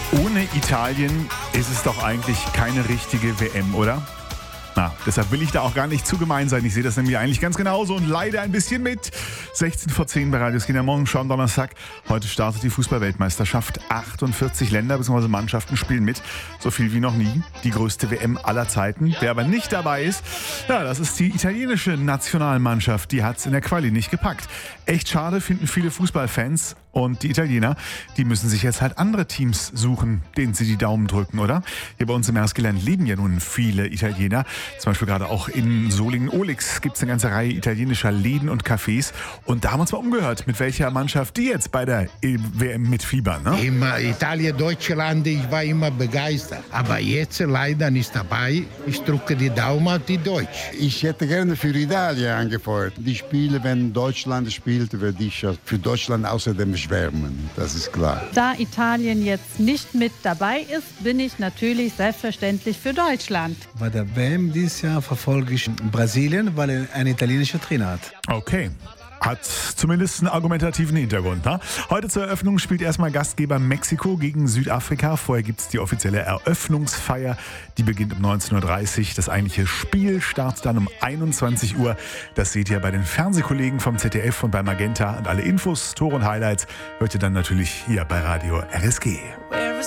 Ohne Italien ist es doch eigentlich keine richtige WM, oder? Na, deshalb will ich da auch gar nicht zu gemein sein. Ich sehe das nämlich eigentlich ganz genauso und leide ein bisschen mit. 16 vor 10 bei Radio Skinner Morgen, schon Donnerstag. Heute startet die Fußball-Weltmeisterschaft. 48 Länder bzw. Mannschaften spielen mit. So viel wie noch nie. Die größte WM aller Zeiten. Wer aber nicht dabei ist, ja, das ist die italienische Nationalmannschaft. Die hat es in der Quali nicht gepackt. Echt schade, finden viele Fußballfans. Und die Italiener, die müssen sich jetzt halt andere Teams suchen, denen sie die Daumen drücken, oder? Hier bei uns im Erskilland leben ja nun viele Italiener. Zum Beispiel gerade auch in Solingen-Olix gibt es eine ganze Reihe italienischer Läden und Cafés. Und da haben wir uns mal umgehört, mit welcher Mannschaft die jetzt bei der WM mitfiebern. Ne? Immer Italien, Deutschland, ich war immer begeistert. Aber jetzt leider nicht dabei. Ich drücke die Daumen auf die Deutsch. Ich hätte gerne für Italien angefeuert. Die Spiele, wenn Deutschland spielt, würde ich für Deutschland außerdem schwärmen. Das ist klar. Da Italien jetzt nicht mit dabei ist, bin ich natürlich selbstverständlich für Deutschland. Bei der WM dieses Jahr verfolge ich Brasilien, weil er einen italienischen Trainer hat. Okay. Hat zumindest einen argumentativen Hintergrund. Ne? Heute zur Eröffnung spielt erstmal Gastgeber Mexiko gegen Südafrika. Vorher gibt es die offizielle Eröffnungsfeier. Die beginnt um 19.30 Uhr. Das eigentliche Spiel startet dann um 21 Uhr. Das seht ihr bei den Fernsehkollegen vom ZDF und bei Magenta. Und alle Infos, Tore und Highlights hört ihr dann natürlich hier bei Radio RSG.